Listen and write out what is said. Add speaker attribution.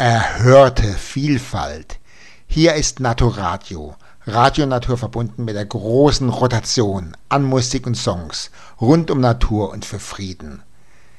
Speaker 1: erhörte Vielfalt. Hier ist Naturradio. Radio Natur verbunden mit der großen Rotation an Musik und Songs rund um Natur und für Frieden.